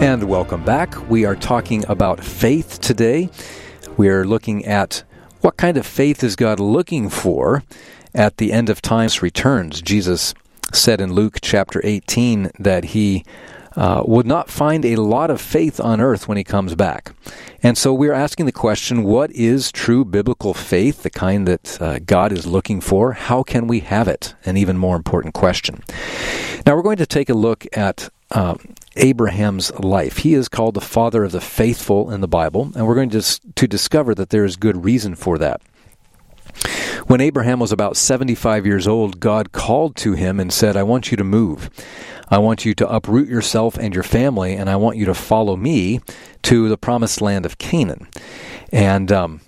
And welcome back. We are talking about faith today. We are looking at what kind of faith is God looking for at the end of time's returns. Jesus said in Luke chapter 18 that he would not find a lot of faith on earth when he comes back. And so we're asking the question, what is true biblical faith, the kind that God is looking for? How can we have it? An even more important question. Now we're going to take a look at Abraham's life. He is called the father of the faithful in the Bible, and we're going to discover that there is good reason for that. When Abraham was about 75 years old, God called to him and said, I want you to move. I want you to uproot yourself and your family, and I want you to follow me to the promised land of Canaan. And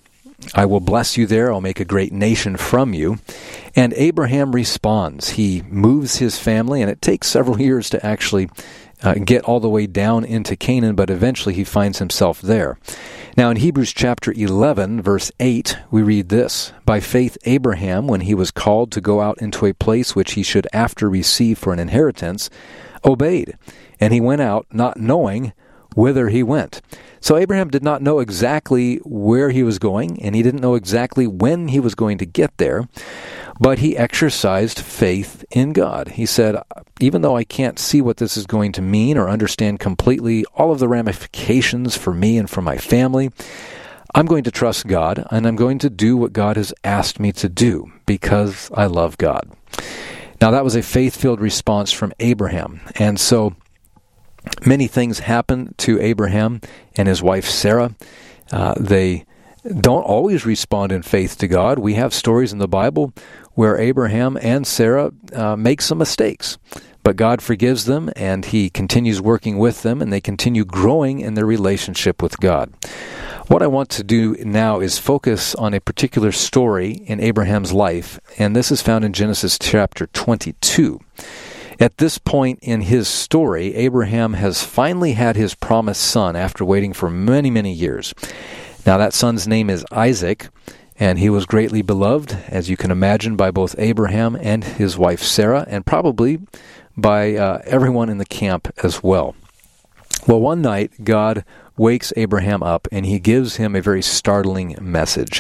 I will bless you there. I'll make a great nation from you. And Abraham responds. He moves his family, and it takes several years to actually get all the way down into Canaan, but eventually he finds himself there. Now in Hebrews chapter 11, verse 8, we read this, By faith Abraham, when he was called to go out into a place which he should after receive for an inheritance, obeyed, and he went out not knowing whither he went. So Abraham did not know exactly where he was going, and he didn't know exactly when he was going to get there, but he exercised faith in God. He said, even though I can't see what this is going to mean or understand completely all of the ramifications for me and for my family, I'm going to trust God, and I'm going to do what God has asked me to do because I love God. Now that was a faith-filled response from Abraham, and so many things happened to Abraham and his wife Sarah. They don't always respond in faith to God. We have stories in the Bible where Abraham and Sarah make some mistakes, but God forgives them and he continues working with them, and they continue growing in their relationship with God. What I want to do now is focus on a particular story in Abraham's life, and this is found in Genesis chapter 22. At this point in his story, Abraham has finally had his promised son after waiting for many, many years. Now that son's name is Isaac, and he was greatly beloved, as you can imagine, by both Abraham and his wife Sarah, and probably by everyone in the camp as well. Well, one night, God wakes Abraham up, and he gives him a very startling message.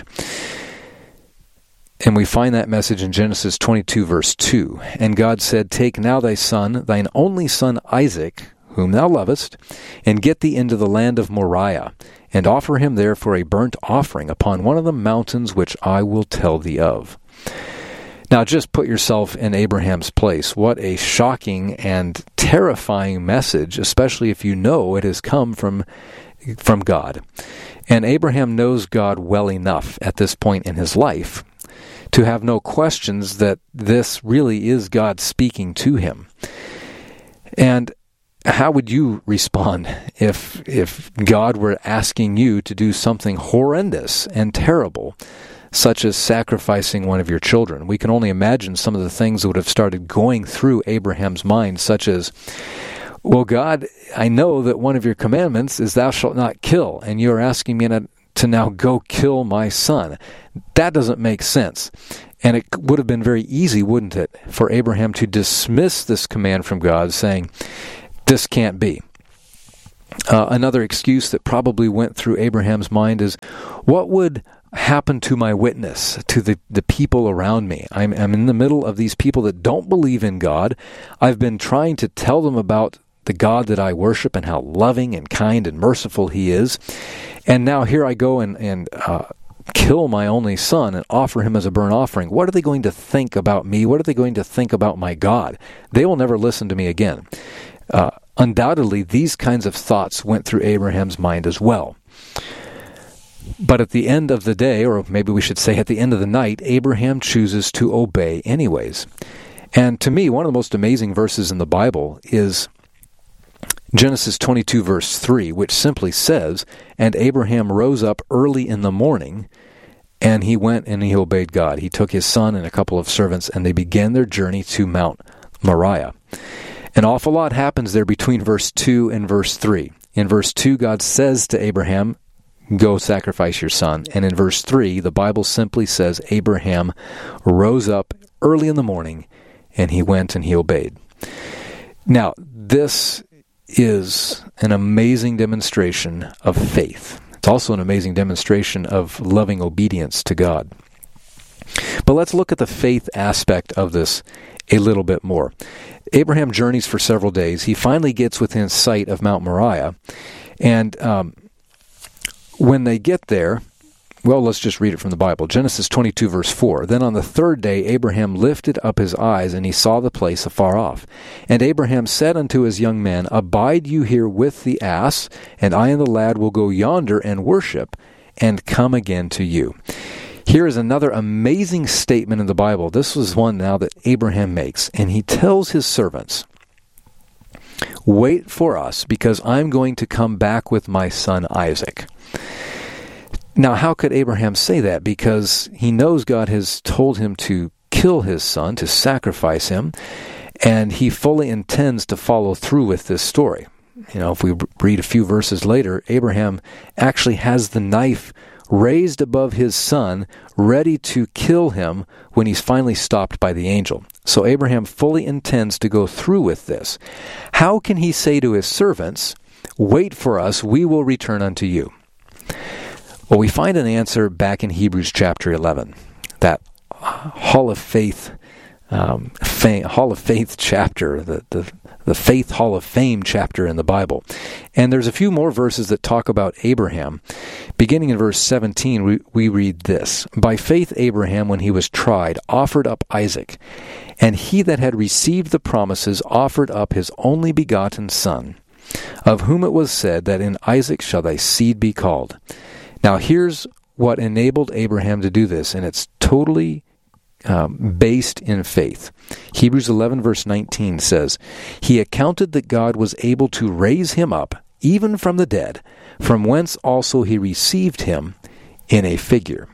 And we find that message in Genesis 22, verse 2. And God said, Take now thy son, thine only son Isaac, whom thou lovest, and get thee into the land of Moriah, and offer him there for a burnt offering upon one of the mountains which I will tell thee of. Now just put yourself in Abraham's place. What a shocking and terrifying message, especially if you know it has come from God. And Abraham knows God well enough at this point in his life to have no questions that this really is God speaking to him. And how would you respond if God were asking you to do something horrendous and terrible, such as sacrificing one of your children? We can only imagine some of the things that would have started going through Abraham's mind, such as, well, God, I know that one of your commandments is thou shalt not kill, and you're asking me to now go kill my son. That doesn't make sense. And it would have been very easy, wouldn't it, for Abraham to dismiss this command from God, saying, this can't be. Another excuse that probably went through Abraham's mind is, what would happen to my witness, to the people around me? I'm in the middle of these people that don't believe in God. I've been trying to tell them about the God that I worship and how loving and kind and merciful he is. And now here I go and kill my only son and offer him as a burnt offering. What are they going to think about me? What are they going to think about my God? They will never listen to me again. Undoubtedly, these kinds of thoughts went through Abraham's mind as well. But at the end of the day, or maybe we should say at the end of the night, Abraham chooses to obey anyways. And to me, one of the most amazing verses in the Bible is Genesis 22, verse 3, which simply says, And Abraham rose up early in the morning, and he went and he obeyed God. He took his son and a couple of servants, and they began their journey to Mount Moriah. An awful lot happens there between verse 2 and verse 3. In verse 2, God says to Abraham, Go sacrifice your son. And in verse 3, the Bible simply says, Abraham rose up early in the morning, and he went and he obeyed. Now, this is an amazing demonstration of faith. It's also an amazing demonstration of loving obedience to God. But let's look at the faith aspect of this a little bit more. Abraham journeys for several days. He finally gets within sight of Mount Moriah. And when they get there, well, let's just read it from the Bible. Genesis 22, verse 4. Then on the third day Abraham lifted up his eyes, and he saw the place afar off. And Abraham said unto his young men, Abide you here with the ass, and I and the lad will go yonder and worship, and come again to you. Here is another amazing statement in the Bible. This was one now that Abraham makes, and he tells his servants, Wait for us, because I'm going to come back with my son Isaac. Now, how could Abraham say that? Because he knows God has told him to kill his son, to sacrifice him, and he fully intends to follow through with this story. You know, if we read a few verses later, Abraham actually has the knife raised above his son, ready to kill him when he's finally stopped by the angel. So Abraham fully intends to go through with this. How can he say to his servants, Wait for us, we will return unto you? Well, we find an answer back in Hebrews chapter 11, that Hall of Faith chapter, the Faith Hall of Fame chapter in the Bible. And there's a few more verses that talk about Abraham. Beginning in verse 17, we read this, By faith Abraham, when he was tried, offered up Isaac, and he that had received the promises offered up his only begotten son, of whom it was said that in Isaac shall thy seed be called. Now here's what enabled Abraham to do this, and it's totally based in faith. Hebrews 11 verse 19 says, He accounted that God was able to raise him up, even from the dead, from whence also he received him in a figure.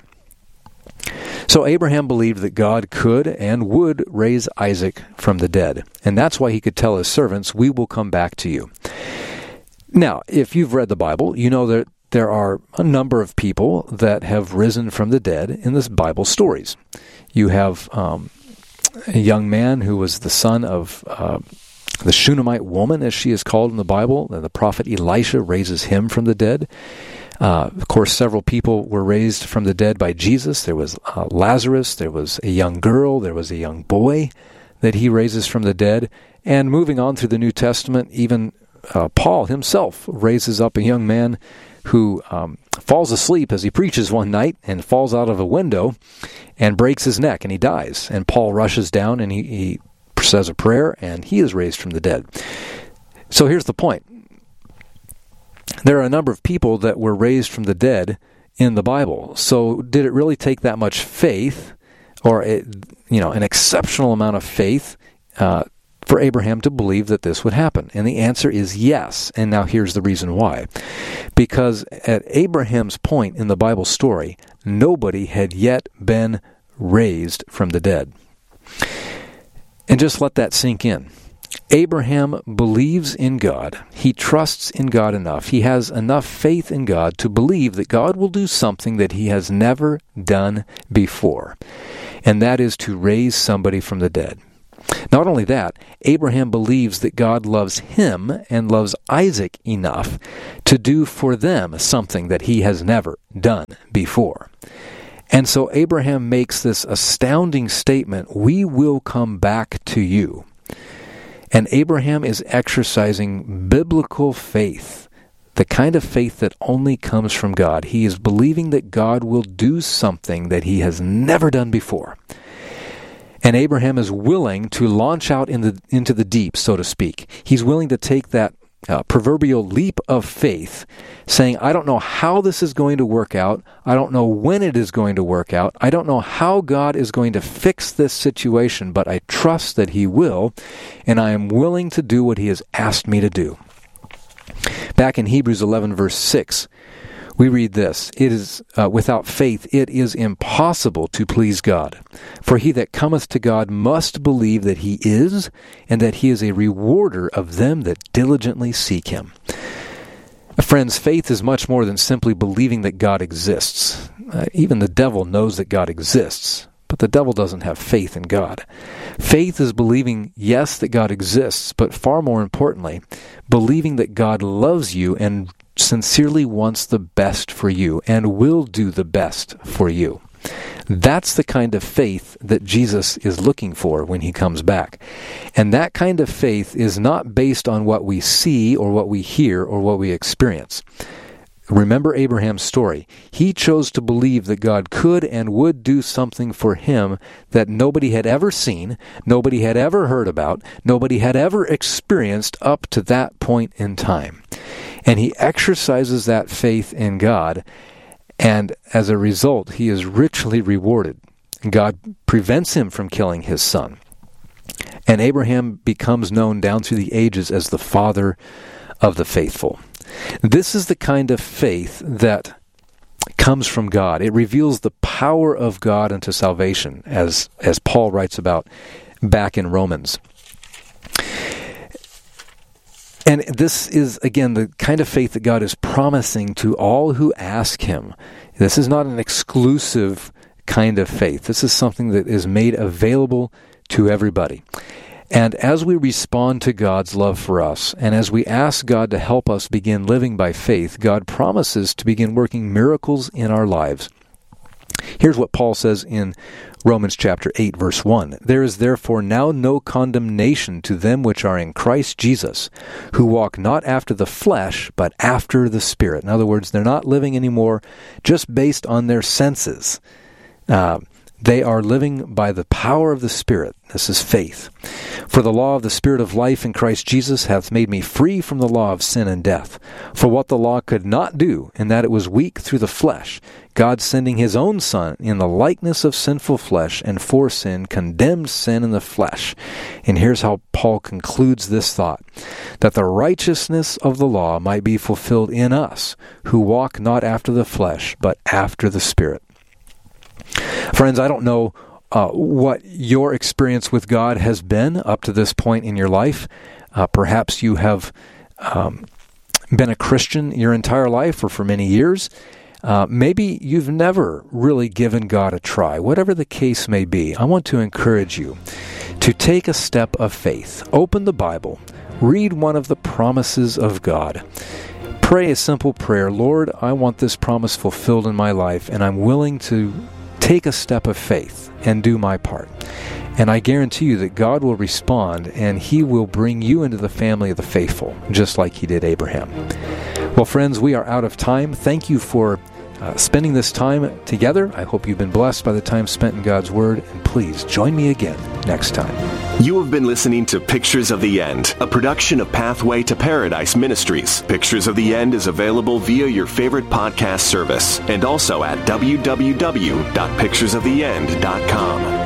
So Abraham believed that God could and would raise Isaac from the dead, and that's why he could tell his servants, We will come back to you. Now, if you've read the Bible, you know that there are a number of people that have risen from the dead in the Bible stories. You have a young man who was the son of the Shunammite woman, as she is called in the Bible. The prophet Elisha raises him from the dead. Of course, several people were raised from the dead by Jesus. There was Lazarus, there was a young girl, there was a young boy that he raises from the dead. And moving on through the New Testament, even Paul himself raises up a young man who falls asleep as he preaches one night and falls out of a window and breaks his neck, and he dies. And Paul rushes down and he says a prayer, and he is raised from the dead. So here's the point. There are a number of people that were raised from the dead in the Bible. So did it really take that much faith, or an exceptional amount of faith, for Abraham to believe that this would happen? And the answer is yes. And now here's the reason why. Because at Abraham's point in the Bible story, nobody had yet been raised from the dead. And just let that sink in. Abraham believes in God. He trusts in God enough. He has enough faith in God to believe that God will do something that he has never done before. And that is to raise somebody from the dead. Not only that, Abraham believes that God loves him and loves Isaac enough to do for them something that he has never done before. And so Abraham makes this astounding statement, We will come back to you. And Abraham is exercising biblical faith, the kind of faith that only comes from God. He is believing that God will do something that he has never done before. And Abraham is willing to launch out into the deep, so to speak. He's willing to take that proverbial leap of faith, saying, I don't know how this is going to work out. I don't know when it is going to work out. I don't know how God is going to fix this situation, but I trust that he will, and I am willing to do what he has asked me to do. Back in Hebrews 11, verse 6, we read this, It is without faith it is impossible to please God. For he that cometh to God must believe that he is, and that he is a rewarder of them that diligently seek him. Friends, faith is much more than simply believing that God exists. Even the devil knows that God exists, but the devil doesn't have faith in God. Faith is believing, yes, that God exists, but far more importantly, believing that God loves you and sincerely wants the best for you and will do the best for you. That's the kind of faith that Jesus is looking for when he comes back. And that kind of faith is not based on what we see or what we hear or what we experience. Remember Abraham's story. He chose to believe that God could and would do something for him that nobody had ever seen, nobody had ever heard about, nobody had ever experienced up to that point in time. And he exercises that faith in God, and as a result, he is richly rewarded. God prevents him from killing his son. And Abraham becomes known down through the ages as the father of the faithful. This is the kind of faith that comes from God. It reveals the power of God unto salvation, as Paul writes about back in Romans. And this is, again, the kind of faith that God is promising to all who ask him. This is not an exclusive kind of faith. This is something that is made available to everybody. And as we respond to God's love for us, and as we ask God to help us begin living by faith, God promises to begin working miracles in our lives. Here's what Paul says in Romans chapter 8, verse 1. There is therefore now no condemnation to them which are in Christ Jesus, who walk not after the flesh, but after the Spirit. In other words, they're not living anymore just based on their senses. They are living by the power of the Spirit. This is faith. For the law of the Spirit of life in Christ Jesus hath made me free from the law of sin and death. For what the law could not do, in that it was weak through the flesh, God sending his own Son in the likeness of sinful flesh, and for sin condemned sin in the flesh. And here's how Paul concludes this thought: that the righteousness of the law might be fulfilled in us, who walk not after the flesh, but after the Spirit. Friends, I don't know what your experience with God has been up to this point in your life. Perhaps you have been a Christian your entire life or for many years. Maybe you've never really given God a try. Whatever the case may be, I want to encourage you to take a step of faith. Open the Bible. Read one of the promises of God. Pray a simple prayer. Lord, I want this promise fulfilled in my life, and I'm willing to take a step of faith and do my part. And I guarantee you that God will respond, and he will bring you into the family of the faithful, just like he did Abraham. Well, friends, we are out of time. Thank you for spending this time together. I hope you've been blessed by the time spent in God's Word, and please join me again next time. You have been listening to Pictures of the End, a production of Pathway to Paradise Ministries. Pictures of the End is available via your favorite podcast service and also at www.picturesoftheend.com.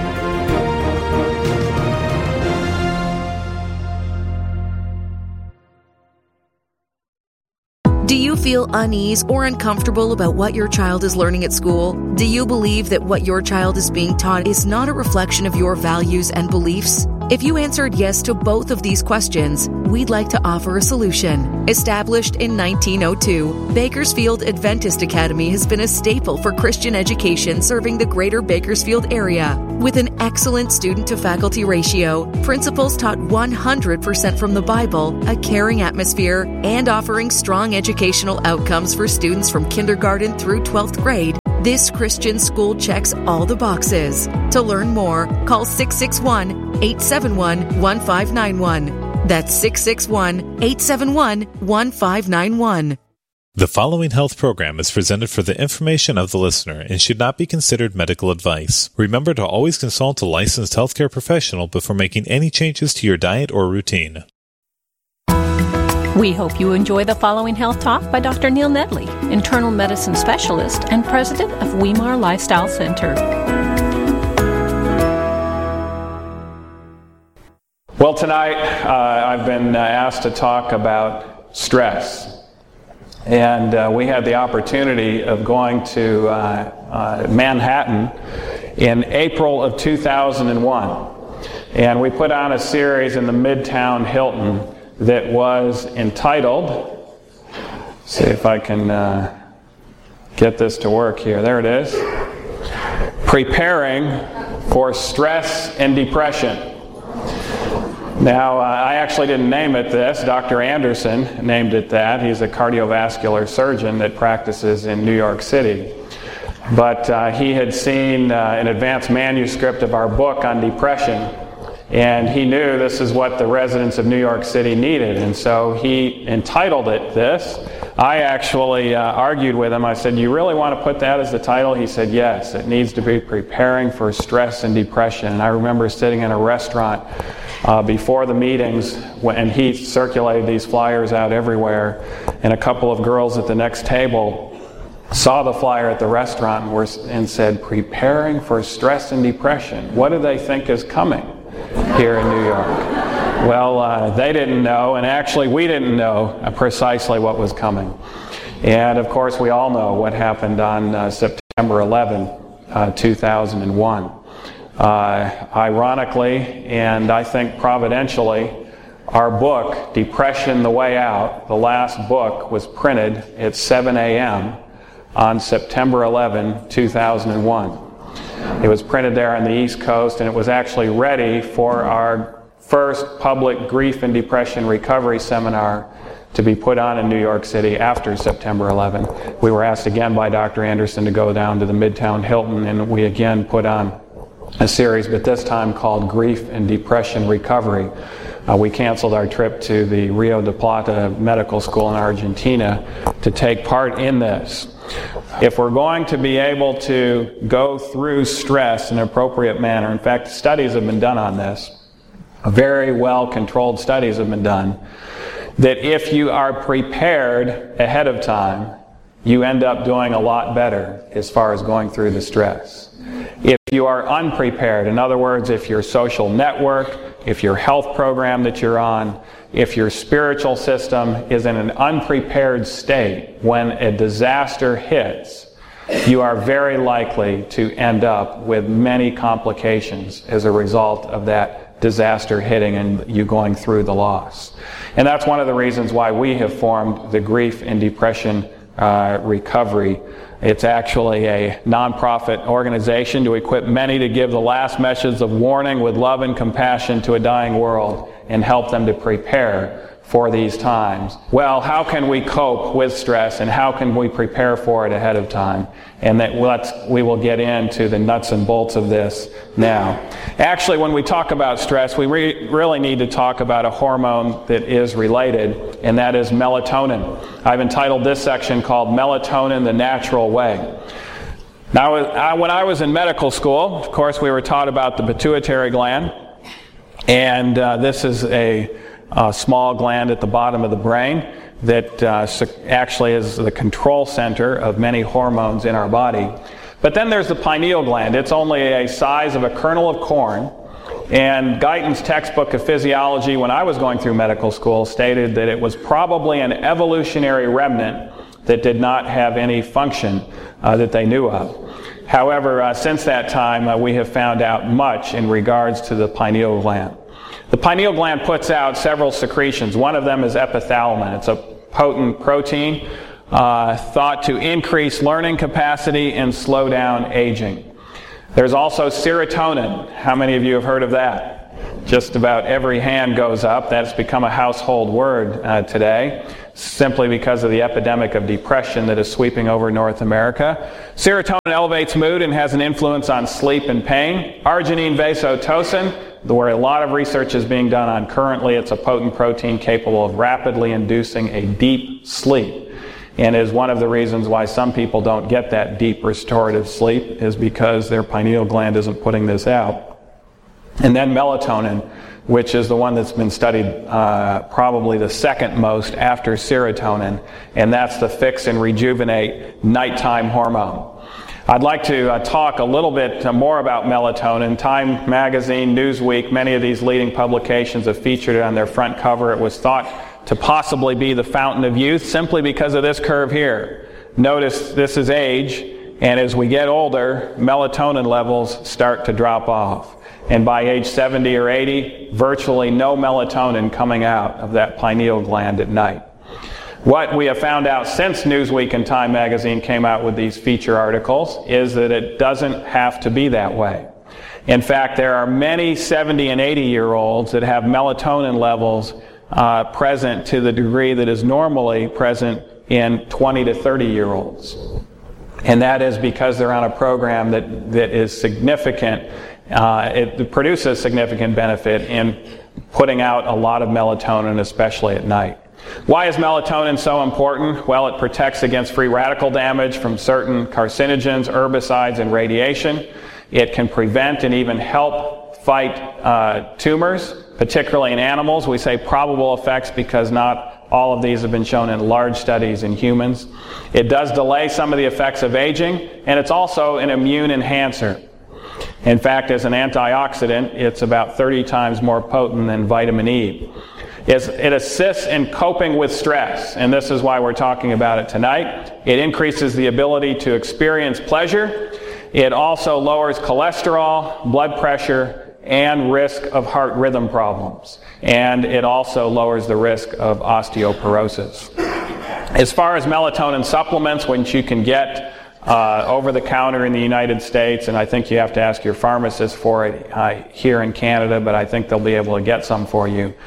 Do you feel unease or uncomfortable about what your child is learning at school? Do you believe that what your child is being taught is not a reflection of your values and beliefs? If you answered yes to both of these questions, we'd like to offer a solution. Established in 1902, Bakersfield Adventist Academy has been a staple for Christian education serving the greater Bakersfield area. With an excellent student-to-faculty ratio, principals taught 100% from the Bible, a caring atmosphere, and offering strong educational outcomes for students from kindergarten through 12th grade, this Christian school checks all the boxes. To learn more, call 661-871-1591. That's 661-871-1591. The following health program is presented for the information of the listener and should not be considered medical advice. Remember to always consult a licensed healthcare professional before making any changes to your diet or routine. We hope you enjoy the following health talk by Dr. Neil Nedley, internal medicine specialist and president of Weimar Lifestyle Center. Well, tonight I've been asked to talk about stress. And we had the opportunity of going to Manhattan in April of 2001. And we put on a series in the Midtown Hilton that was entitled, see if I can get this to work here. There it is. Preparing for stress and depression. Now, I actually didn't name it this. Dr. Anderson named it that. He's a cardiovascular surgeon that practices in New York City. But he had seen an advanced manuscript of our book on depression, and he knew this is what the residents of New York City needed, and so he entitled it this. I actually argued with him. I said, "You really want to put that as the title?" He said, "Yes, it needs to be preparing for stress and depression." And I remember sitting in a restaurant before the meetings, and he circulated these flyers out everywhere, and a couple of girls at the next table saw the flyer at the restaurant and said, "Preparing for stress and depression. What do they think is coming here in New York?" Well, they didn't know, and actually we didn't know precisely what was coming. And of course we all know what happened on September 11, 2001. Ironically, and I think providentially, our book, Depression: The Way Out, the last book, was printed at 7 a.m. on September 11, 2001. It was printed there on the East Coast, and it was actually ready for our first public grief and depression recovery seminar to be put on in New York City after September 11. We were asked again by Dr. Anderson to go down to the Midtown Hilton, and we again put on a series, but this time called Grief and Depression Recovery. We canceled our trip to the Rio de Plata Medical School in Argentina to take part in this. If we're going to be able to go through stress in an appropriate manner, in fact, studies have been done on this, very well-controlled studies have been done, that if you are prepared ahead of time, you end up doing a lot better as far as going through the stress. If you are unprepared, in other words, if your social network, if your health program that you're on, if your spiritual system is in an unprepared state when a disaster hits, you are very likely to end up with many complications as a result of that disaster hitting and you going through the loss. And that's one of the reasons why we have formed the Grief and Depression Recovery. It's actually a nonprofit organization to equip many to give the last message of warning with love and compassion to a dying world and help them to prepare for these times. Well, how can we cope with stress, and how can we prepare for it ahead of time? And we will get into the nuts and bolts of this now. Actually, when we talk about stress, we really need to talk about a hormone that is related, and that is melatonin. I've entitled this section called Melatonin: The Natural Way. Now, when I was in medical school, of course, we were taught about the pituitary gland, and this is a small gland at the bottom of the brain that actually is the control center of many hormones in our body. But then there's the pineal gland. It's only a size of a kernel of corn. And Guyton's textbook of physiology, when I was going through medical school, stated that it was probably an evolutionary remnant that did not have any function that they knew of. However, since that time, we have found out much in regards to the pineal gland. The pineal gland puts out several secretions. One of them is epithalamin. It's a potent protein thought to increase learning capacity and slow down aging. There's also serotonin. How many of you have heard of that? Just about every hand goes up. That's become a household word today, simply because of the epidemic of depression that is sweeping over North America. Serotonin elevates mood and has an influence on sleep and pain. Arginine vasotosin, where a lot of research is being done on currently, it's a potent protein capable of rapidly inducing a deep sleep, and is one of the reasons why some people don't get that deep restorative sleep, is because their pineal gland isn't putting this out. And then melatonin, which is the one that's been studied probably the second most after serotonin, and that's the fix and rejuvenate nighttime hormone. I'd like to talk a little bit more about melatonin. Time Magazine, Newsweek, many of these leading publications have featured it on their front cover. It was thought to possibly be the fountain of youth simply because of this curve here. Notice this is age, and as we get older, melatonin levels start to drop off. And by age 70 or 80, virtually no melatonin coming out of that pineal gland at night. What we have found out since Newsweek and Time Magazine came out with these feature articles is that it doesn't have to be that way. In fact, there are many 70 and 80-year-olds that have melatonin levels present to the degree that is normally present in 20 to 30-year-olds. And that is because they're on a program that is significant. It produces significant benefit in putting out a lot of melatonin, especially at night. Why is melatonin so important? Well, it protects against free radical damage from certain carcinogens, herbicides, and radiation. It can prevent and even help fight tumors, particularly in animals. We say probable effects because not all of these have been shown in large studies in humans. It does delay some of the effects of aging, and it's also an immune enhancer. In fact, as an antioxidant, it's about 30 times more potent than vitamin E. It assists in coping with stress, and this is why we're talking about it tonight. It increases the ability to experience pleasure. It also lowers cholesterol, blood pressure, and risk of heart rhythm problems. And it also lowers the risk of osteoporosis. As far as melatonin supplements, which you can get over the counter in the United States, and I think you have to ask your pharmacist for it here in Canada, but I think they'll be able to get some for you.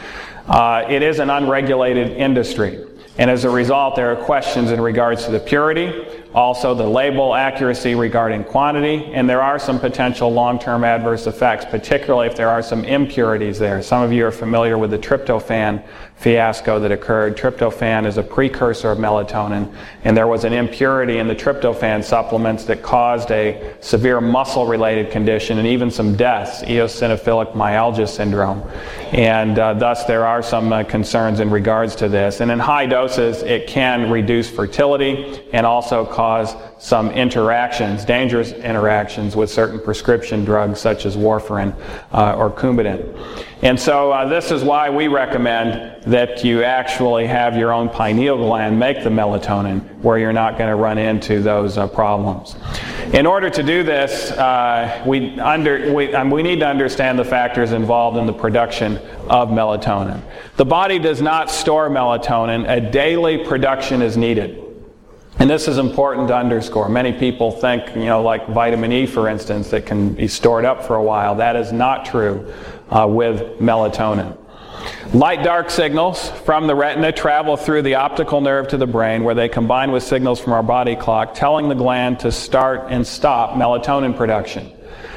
It is an unregulated industry, and as a result there are questions in regards to the purity, also the label accuracy regarding quantity, and there are some potential long-term adverse effects, particularly if there are some impurities there. Some of you are familiar with the tryptophan fiasco that occurred. Tryptophan is a precursor of melatonin, and there was an impurity in the tryptophan supplements that caused a severe muscle-related condition and even some deaths, eosinophilic myalgia syndrome. And thus there are some concerns in regards to this. And in high doses it can reduce fertility and also cause some interactions, dangerous interactions with certain prescription drugs such as warfarin or Coumadin. And so this is why we recommend that you actually have your own pineal gland make the melatonin, where you're not going to run into those problems. In order to do this, we need to understand the factors involved in the production of melatonin. The body does not store melatonin. A daily production is needed. And this is important to underscore. Many people think, like vitamin E, for instance, that can be stored up for a while. That is not true with melatonin. Light-dark signals from the retina travel through the optical nerve to the brain, where they combine with signals from our body clock, telling the gland to start and stop melatonin production.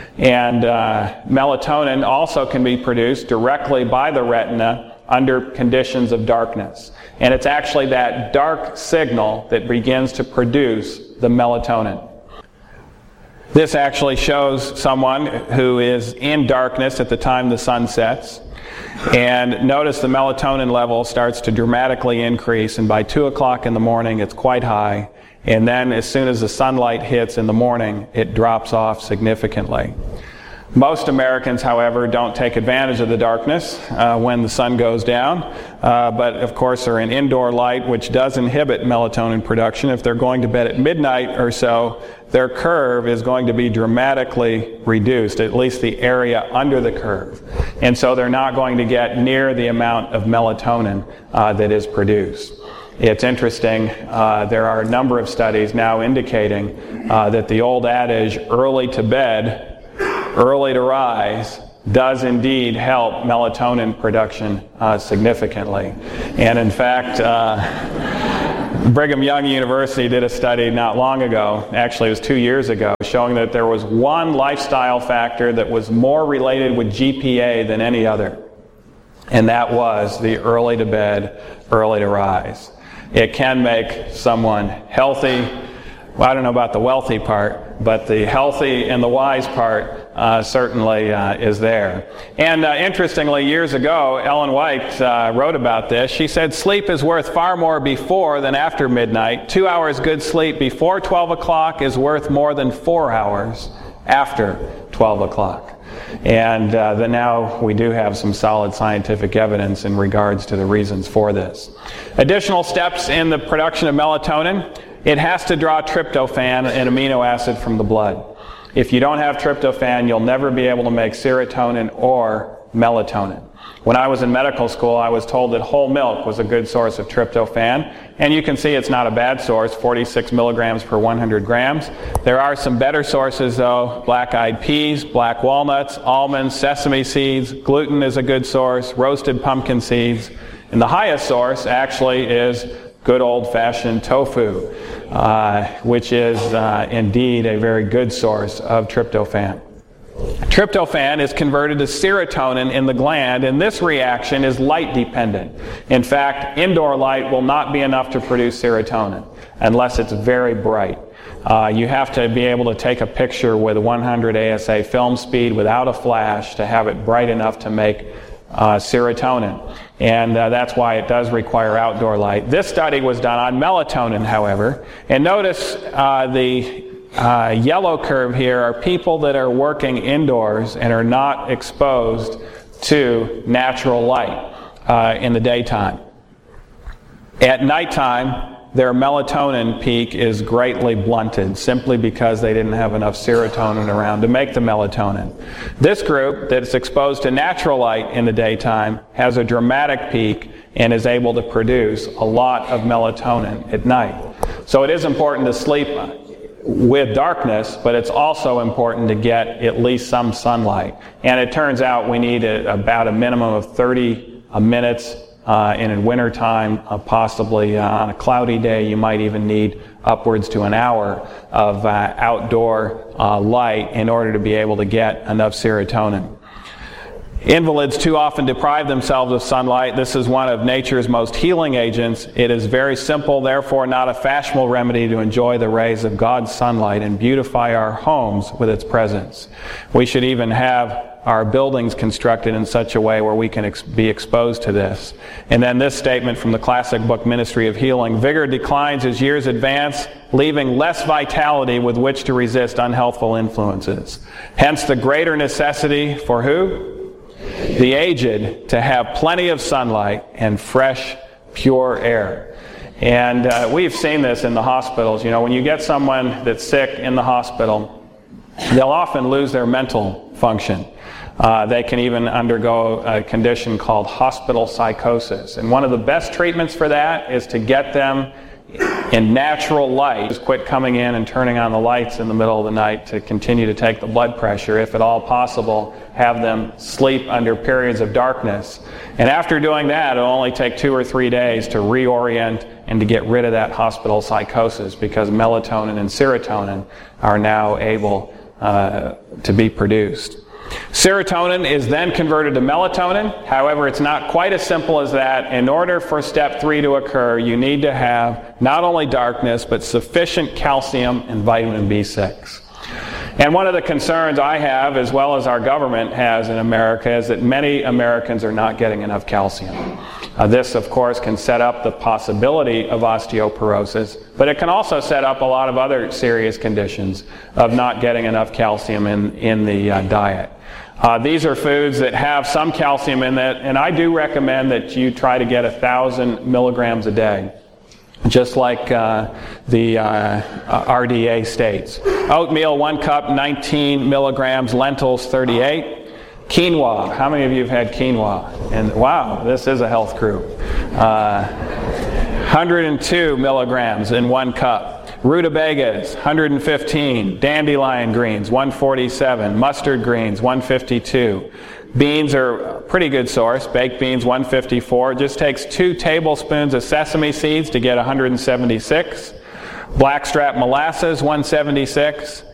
And melatonin also can be produced directly by the retina under conditions of darkness. And it's actually that dark signal that begins to produce the melatonin. This actually shows someone who is in darkness at the time the sun sets. And notice the melatonin level starts to dramatically increase, and by 2 o'clock in the morning it's quite high. And then as soon as the sunlight hits in the morning, it drops off significantly. Most Americans, however, don't take advantage of the darkness when the sun goes down, but of course are in indoor light, which does inhibit melatonin production. If they're going to bed at midnight or so, their curve is going to be dramatically reduced, at least the area under the curve. And so they're not going to get near the amount of melatonin that is produced. It's interesting, there are a number of studies now indicating that the old adage, early to bed, early to rise, does indeed help melatonin production significantly. And in fact, Brigham Young University did a study not long ago, actually it was 2 years ago, showing that there was one lifestyle factor that was more related with GPA than any other. And that was the early to bed, early to rise. It can make someone healthy. Well, I don't know about the wealthy part, but the healthy and the wise part certainly is there. And interestingly, years ago, Ellen White wrote about this. She said, sleep is worth far more before than after midnight. 2 hours good sleep before 12 o'clock is worth more than 4 hours after 12 o'clock. And then now we do have some solid scientific evidence in regards to the reasons for this. Additional steps in the production of melatonin. It has to draw tryptophan, an amino acid, from the blood. If you don't have tryptophan, you'll never be able to make serotonin or melatonin. When I was in medical school, I was told that whole milk was a good source of tryptophan, and you can see it's not a bad source, 46 milligrams per 100 grams. There are some better sources, though: black-eyed peas, black walnuts, almonds, sesame seeds. Gluten is a good source, roasted pumpkin seeds. And the highest source actually is good old-fashioned tofu, which is indeed a very good source of tryptophan. Tryptophan is converted to serotonin in the gland, and this reaction is light dependent. In fact, indoor light will not be enough to produce serotonin unless it's very bright. You have to be able to take a picture with 100 ASA film speed without a flash to have it bright enough to make serotonin. And that's why it does require outdoor light. This study was done on melatonin, however. And notice the yellow curve here are people that are working indoors and are not exposed to natural light in the daytime. At nighttime, their melatonin peak is greatly blunted simply because they didn't have enough serotonin around to make the melatonin. This group that's exposed to natural light in the daytime has a dramatic peak and is able to produce a lot of melatonin at night. So it is important to sleep with darkness, but it's also important to get at least some sunlight. And it turns out we need about a minimum of 30 minutes in wintertime, possibly on a cloudy day. You might even need upwards to an hour of outdoor light in order to be able to get enough serotonin. Invalids too often deprive themselves of sunlight. This is one of nature's most healing agents. It is very simple, therefore not a fashionable remedy, to enjoy the rays of God's sunlight and beautify our homes with its presence. We should even have our buildings constructed in such a way where we can be exposed to this. And then this statement from the classic book Ministry of Healing: vigor declines as years advance, leaving less vitality with which to resist unhealthful influences. Hence the greater necessity for who? The aged, to have plenty of sunlight and fresh, pure air. And we've seen this in the hospitals. You know, when you get someone that's sick in the hospital, they'll often lose their mental function. They can even undergo a condition called hospital psychosis. And one of the best treatments for that is to get them in natural light. Just quit coming in and turning on the lights in the middle of the night to continue to take the blood pressure. If at all possible, have them sleep under periods of darkness. And after doing that, it'll only take 2 or 3 days to reorient and to get rid of that hospital psychosis, because melatonin and serotonin are now able to be produced. Serotonin is then converted to melatonin. However, it's not quite as simple as that. In order for step 3 to occur, you need to have not only darkness, but sufficient calcium and vitamin B6. And one of the concerns I have, as well as our government has in America, is that many Americans are not getting enough calcium. This, of course, can set up the possibility of osteoporosis, but it can also set up a lot of other serious conditions of not getting enough calcium in the diet. These are foods that have some calcium in it, and I do recommend that you try to get 1,000 milligrams a day, just like the RDA states. Oatmeal, 1 cup, 19 milligrams. Lentils, 38. Quinoa. How many of you have had quinoa? And wow, this is a health group. 102 milligrams in 1 cup. Rutabagas, 115. Dandelion greens, 147. Mustard greens, 152. Beans are a pretty good source. Baked beans, 154. It just takes 2 tablespoons of sesame seeds to get 176. Blackstrap molasses, 176.